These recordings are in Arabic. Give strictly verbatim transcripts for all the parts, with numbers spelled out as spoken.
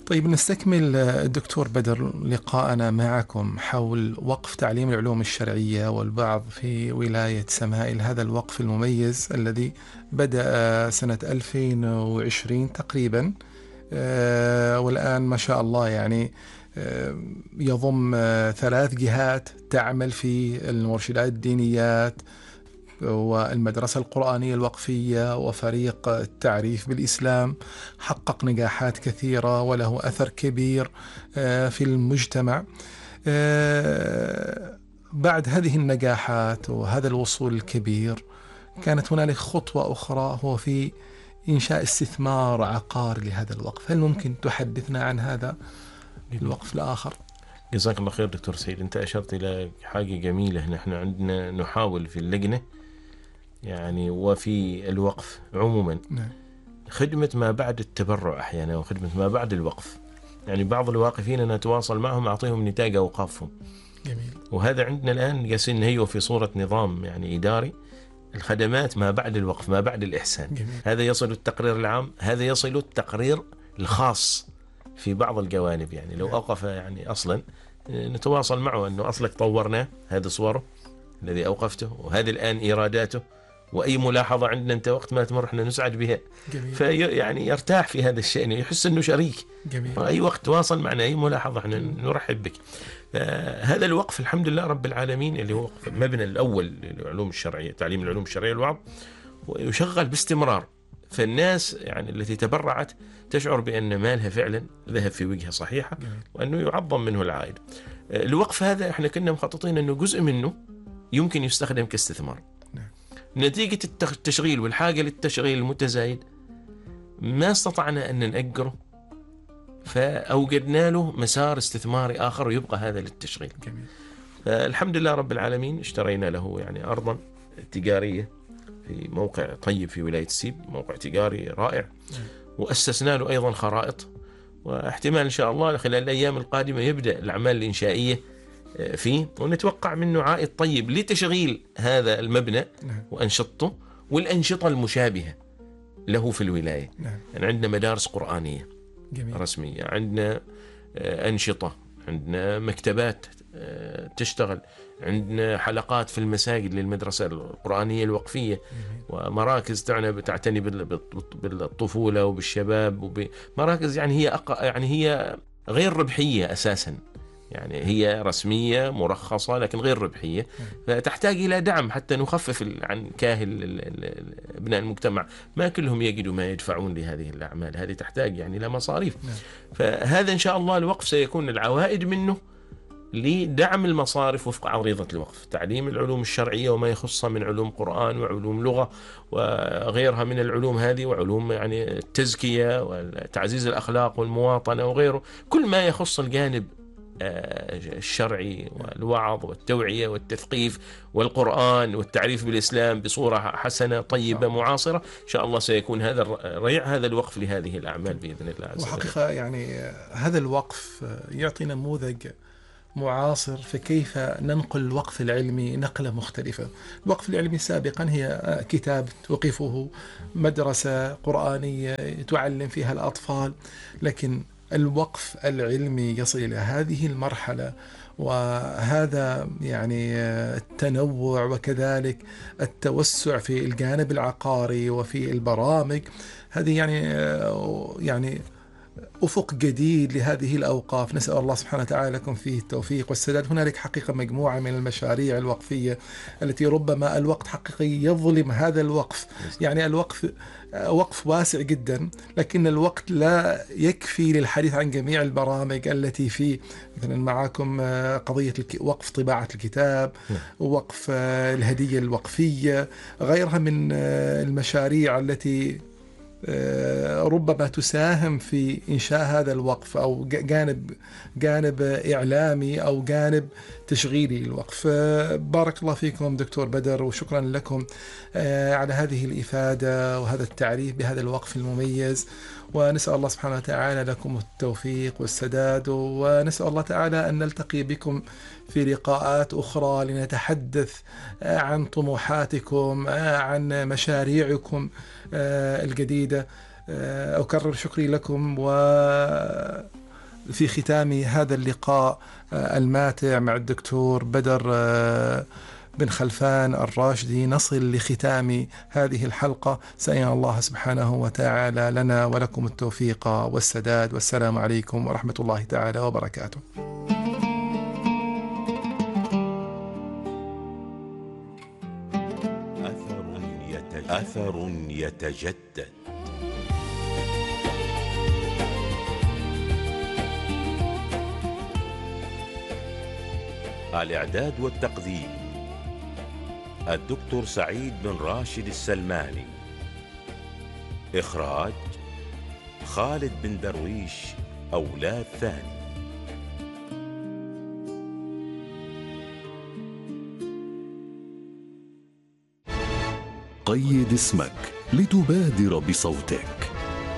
طيب نستكمل الدكتور بدر لقاءنا معكم حول وقف تعليم العلوم الشرعية والبعض في ولاية سمائل، هذا الوقف المميز الذي بدأ سنة ألفين وعشرين تقريبا، والآن ما شاء الله يعني يضم ثلاث جهات تعمل في المرشدات الدينيات والمدرسة القرآنية الوقفية وفريق التعريف بالإسلام. حقق نجاحات كثيرة وله أثر كبير في المجتمع. بعد هذه النجاحات وهذا الوصول الكبير كانت هنالك خطوة أخرى، هو في إنشاء استثمار عقاري لهذا الوقف. هل ممكن تحدثنا عن هذا الوقف الآخر؟ جزاك الله خير دكتور سعيد، أنت أشرت إلى حاجة جميلة. نحن عندنا نحاول في اللجنة يعني وفي الوقف عموما نعم. خدمة ما بعد التبرع أحيانا وخدمة ما بعد الوقف. يعني بعض الواقفين نتواصل معهم أعطيهم نتاج أوقافهم. جميل. وهذا عندنا الآن ياسين هي في صورة نظام يعني إداري، الخدمات ما بعد الوقف ما بعد الإحسان. جميل. هذا يصل التقرير العام، هذا يصل التقرير الخاص في بعض الجوانب. يعني لو أوقف يعني أصلا نتواصل معه أنه أصلك طورناه، هذا صوره الذي أوقفته وهذه الآن إيراداته، وأي ملاحظة عندنا أنت وقت ما تمر احنا نسعد بها. جميل. في يعني يرتاح في هذا الشيء، يحس أنه شريك. جميل. أي وقت تواصل معنا أي ملاحظة احنا نرحب بك. هذا الوقف الحمد لله رب العالمين اللي هو المبنى الأول للعلوم الشرعية، تعليم العلوم الشرعية الوعظ، ويشغل باستمرار. فالناس يعني التي تبرعت تشعر بأن مالها فعلا ذهب في وجهة صحيحة. جميل. وأنه يعظم منه العائد. الوقف هذا احنا كنا مخططين أنه جزء منه يمكن يستخدم كاستثمار. نعم. نتيجة التشغيل والحاجة للتشغيل المتزايد ما استطعنا أن نأجره، فأوجدنا له مسار استثماري آخر ويبقى هذا للتشغيل. جميل. فالحمد لله رب العالمين اشترينا له يعني أرضا تجارية في موقع طيب في ولاية سيب، موقع تجاري رائع. نعم. وأسسنا له أيضا خرائط، واحتمال إن شاء الله خلال الأيام القادمة يبدأ الأعمال الإنشائية فيه، ونتوقع منه عائد طيب لتشغيل هذا المبنى. نعم. وأنشطته والأنشطة المشابهة له في الولاية. نعم. يعني عندنا مدارس قرآنية جميل. رسمية، عندنا أنشطة، عندنا مكتبات تشتغل، عندنا حلقات في المساجد للمدرسة القرآنية الوقفية. جميل. ومراكز تعتني بالطفولة وبالشباب، ومراكز يعني هي أق... يعني هي غير ربحية أساسا، يعني هي رسمية مرخصة لكن غير ربحية، فتحتاج إلى دعم حتى نخفف عن كاهل ابناء المجتمع. ما كلهم يجدوا ما يدفعون لهذه الأعمال، هذه تحتاج يعني إلى مصاريف. فهذا إن شاء الله الوقف سيكون العوائد منه لدعم المصارف وفق عريضة الوقف، تعليم العلوم الشرعية وما يخصها من علوم قرآن وعلوم لغة وغيرها من العلوم هذه، وعلوم يعني التزكية وتعزيز الأخلاق والمواطنة وغيره، كل ما يخص الجانب الشرعي والوعظ والتوعية والتثقيف والقرآن والتعريف بالإسلام بصورة حسنة طيبة معاصرة. إن شاء الله سيكون هذا الريع هذا الوقف لهذه الأعمال بإذن الله عز وجل. وحقيقة يعني هذا الوقف يعطي نموذج معاصر في كيف ننقل الوقف العلمي نقلة مختلفة. الوقف العلمي سابقا هي كتاب توقفه مدرسة قرآنية تعلم فيها الأطفال، لكن الوقف العلمي يصل إلى هذه المرحلة، وهذا يعني التنوع وكذلك التوسع في الجانب العقاري وفي البرامج هذه يعني يعني أفق جديد لهذه الأوقاف. نسأل الله سبحانه وتعالى لكم فيه التوفيق والسداد. هنالك حقيقة مجموعة من المشاريع الوقفية التي ربما الوقت حقيقي يظلم هذا الوقف، يعني الوقف وقف واسع جدا، لكن الوقت لا يكفي للحديث عن جميع البرامج التي فيه. مثلا معكم قضية وقف طباعة الكتاب، وقف الهدية الوقفية، غيرها من المشاريع التي ربما تساهم في إنشاء هذا الوقف، أو جانب جانب إعلامي أو جانب تشغيلي للوقف. بارك الله فيكم دكتور بدر، وشكرا لكم على هذه الإفادة وهذا التعريف بهذا الوقف المميز، ونسأل الله سبحانه وتعالى لكم التوفيق والسداد، ونسأل الله تعالى أن نلتقي بكم في لقاءات أخرى لنتحدث عن طموحاتكم، عن مشاريعكم الجديدة. أكرر شكري لكم و في ختام هذا اللقاء الماتع مع الدكتور بدر بن خلفان الراشدي نصل لختام هذه الحلقة. سأل الله سبحانه وتعالى لنا ولكم التوفيق والسداد، والسلام عليكم ورحمة الله تعالى وبركاته. أثر يتجدد. الإعداد والتقديم الدكتور سعيد بن راشد السلماني. إخراج خالد بن درويش أولاد ثاني. قيد اسمك لتبادر بصوتك.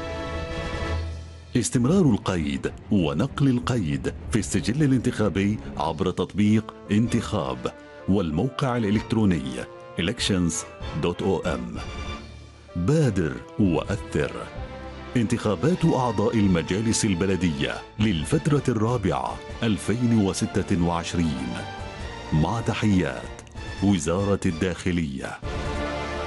استمرار القيد ونقل القيد في السجل الانتخابي عبر تطبيق انتخاب والموقع الإلكتروني elections دوت أو إم. بادر وأثر. انتخابات أعضاء المجالس البلدية للفترة الرابعة ألفين وستة وعشرين. مع تحيات وزارة الداخلية.